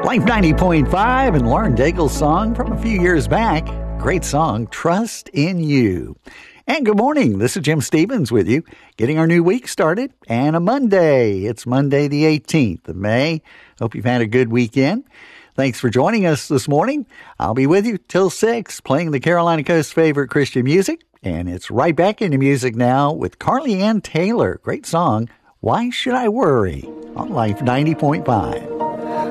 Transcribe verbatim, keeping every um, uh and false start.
Life ninety point five and Lauren Daigle's song from a few years back. Great song, Trust in You. And good morning. This is Jim Stevens with you, getting our new week started. And a Monday. It's Monday the eighteenth of May. Hope you've had a good weekend. Thanks for joining us this morning. I'll be with you till six, playing the Carolina Coast's favorite Christian music. And it's right back into music now with Carly Ann Taylor. Great song, Why Should I Worry? On Life ninety point five.